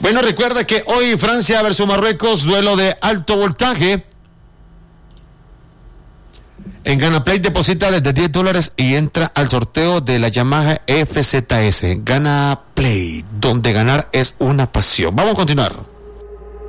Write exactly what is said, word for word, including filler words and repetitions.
Bueno, recuerda que hoy Francia versus Marruecos, duelo de alto voltaje. En GanaPlay deposita desde diez dólares y entra al sorteo de la Yamaha F Z S. GanaPlay, donde ganar es una pasión. Vamos a continuar.